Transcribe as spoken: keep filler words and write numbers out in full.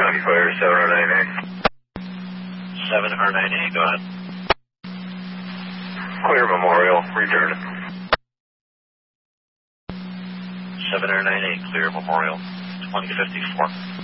Clear, seven R nine A. seven R nine A, go ahead. Clear Memorial, return. seven R nine A, clear Memorial, twenty fifty-four.